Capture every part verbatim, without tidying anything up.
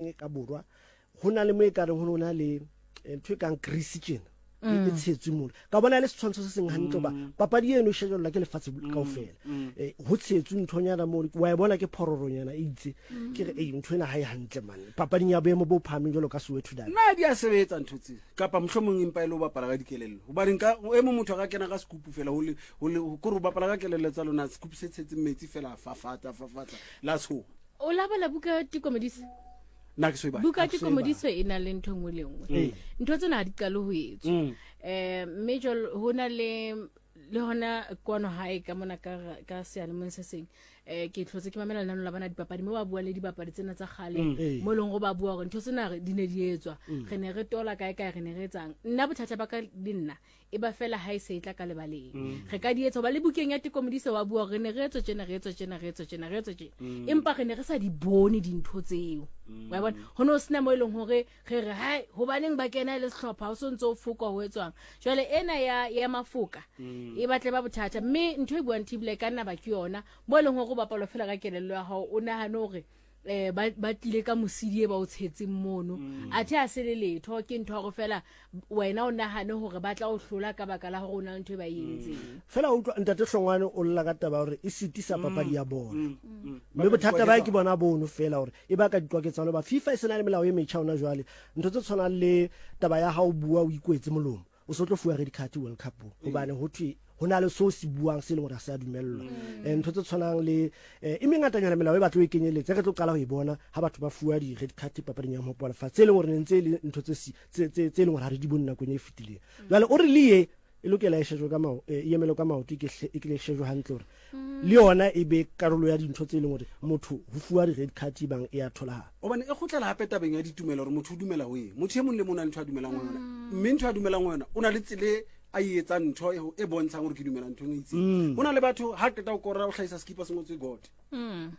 teng ka borwa go na le mo e ka reng go na le ntho e kang grease tjena e tshetswe mo ka bona le setshwantsho se seng hantle ba papadi eno shejelwa ke lefatshe kaofela eh ho tshetswe nthonyana mo wa e bona ke phororonyana e itse ke re eh ntho ena ha e hantle man papading ya boemo bo phameng jalo ka Soweto Derby na di a sebetsa ntho tse kapa mohlomong empa ile o bapala ka dikelello ho ba nka e mo motho ga kena ka skupu fela ho le ho le go re bapala ka kelello tsa lona skupu se tshetse metsi fela fafatsa fafatsa la tsho o laba la buka tikomedisi na ke so ba buka tikomediso e na le ntho ngwe le ngwe ntho tsena ha di qale ho etswa eh major hona le le hona kwano hae ka mona ka ka sealemong se seng eh ke tlhotse ke mamela lana la bana dipapadi mo ba bua le dipapadi tsena tsa khale mo leng go ba bua gore ntho tsena di ne di etswa re ne re tola kae kae re ne re etsang nna bothata ba ka dinna e ba fela ha e se itla ka lebaleng re ka di etsa ba le bukeng ya tikomediso wa bua re ne re etsa tsena re etsa tsena re etsa tsena re etsa tsena empa re ne re sa di bone dintho tseo wa bona ho no sena mo ileng hore re re hai ho baneng ba kena le sehlopha o sontso o foka ho etswang jwale ena ya ya mafoka e batle ba bothata mme ntho e buang tibile ka nna ba ke yona mo ileng hore bapalo fela ka kelello ya hao o nahana hore eh ba tlile ka mosidi e ba o tshetseng mono athe a se le letho ke ntho go fela wena o nahane hore ba tla o hlola ka baka la hore o na ntho e ba yentseng fela o ntate Hlongwane o lla ka taba hore e sitisa papadi ya bona mme bothata ba ke bona bono fela hore e ba ka ditlwaketsano ba FIFA e sena le melao e metjha ona jwale ntho tse tshwana le taba ya hao bua o ikwetse molomo o so tlo fuwa red card World Cup hobane ho thwe hona le so se buang se le gore se a dumellwa ntho tse tshwanang le e mengatanyana melao e batlo e kenyeletse re tlo qala ho e bona ha batho ba fuwa di red card papading ya mmopo lefa tse le gore ntse le ntho tse tse tse le gore ha re di bonna kwenye e fitileng jwale o re le ye e lokela e shejwe ka mao e emelo ka mao ke e ke le shejwe hantle gore le yona e be karolo ya dintho tse le gore motho ho fuwa di red card bang e a thola o bane e khotlela hape tabeng ya ditumelo gore motho o dumela ho e motho e mong le mona ntho a dumelang ngwana mme ntho a dumelang ngwana o na le tsele a etsa ntho e bontshang gore ke dumela ntho e itseng hona le batho ha qeta o korra o hlaisa skipa se ngotswe god mm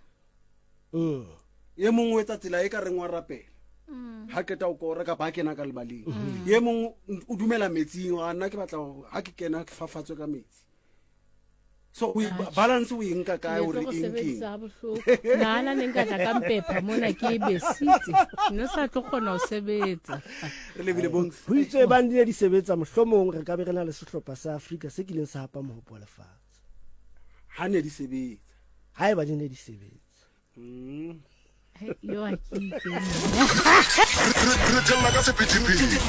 mm ye mong o etsa tsela e ka reng wa rapela ha qeta o korra ka ba kena ka lebaleng ye mong o dumela metsing ga nna ke batla ha ke kena ke fafatswe ka metsi so we balance we nka kae hore eng nana ne nka tla ka mpepha mona ke besitse no sa tlo kgona ho sebetsa re lebile bong ho itse ba ndile di sebetsa mohlomong re ka be rena le sehlopha sa Afrika se kileng sa hapa mohopo wa lefatshe ha ne di sebetsa ha e ba di ne di sebetsa mm yo a ke re tella ka sephethephethe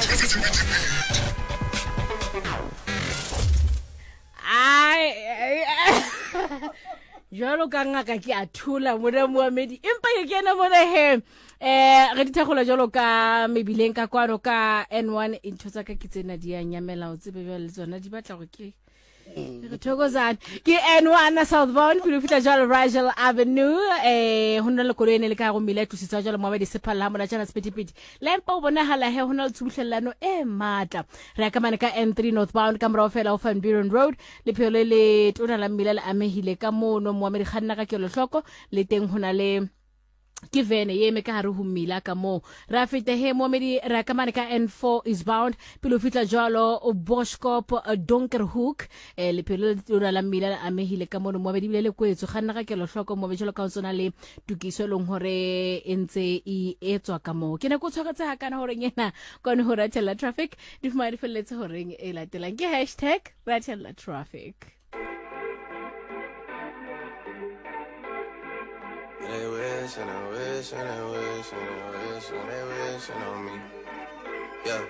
jalo ka ngaka ke a thula mona moamedi empa ke kena mona he eh re dithakgola jalo ka mebileng ka kwano ka N one into tsa ka ke tsena di a nyamela o tsebe bja le tsona di batla go ke re thokozana ke N one southbound pele fitla jalo Rachel Avenue eh hona le kolone le ka go mile tusitsa jalo moabedi sephala mona tjana sepetipeti lempa o bona hala he hona le tsubuhlellano e matla re ka mane ka N three northbound ka mra ofela of Van Buren Road le phele le tona la mmila le amehile ka mono moamedi khanna ka kelo hloko le teng hona le ke vene ye me ka hare ho mmila ka mo ra fete he moamedi ra ka mane ka N four is bound pele fitla jalo o Boschkop Donkerhoek eh le pele le tona la mmila la amehile ka mono moamedi bile le kwetso khanna ka kelo hloko mo bejelo ka tsona le tukiso leng hore entse e etswa ka mo ke ne go tshogetse ha kana hore nyena kone ho ratela traffic di fuma di feletse hore e latelang ke hashtag ratela traffic. They wish and they wish and they wish and they wish and they wishing on me. Yeah.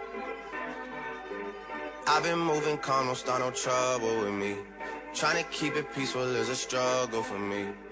I've been moving calm, don't start no trouble with me. Trying to keep it peaceful is a struggle for me.